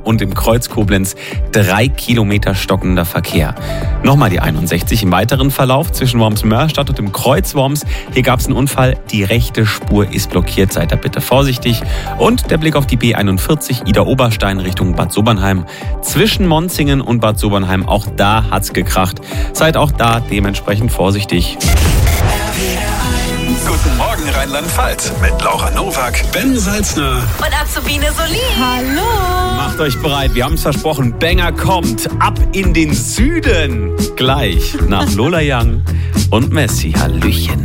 und im Kreuz Koblenz 3 Kilometer stockender Verkehr. Nochmal die 61 im weiteren Verlauf zwischen Worms-Mörstadt und dem Kreuz Worms. Hier gab es einen Unfall, die rechte Spur ist blockiert, seid da bitte vorsichtig. Und der Blick auf die B41 Idar-Oberstein Richtung Bad Sobernheim. Zwischen Monzingen und Bad Sobernheim, auch da hat's gekracht. Seid auch da dementsprechend vorsichtig. Guten Morgen Rheinland-Pfalz mit Laura Nowak, Ben Salzner und Azubine Solin. Hallo! Macht euch bereit, wir haben es versprochen, Banger kommt ab in den Süden. Gleich nach Lola Young und Messi. Hallöchen.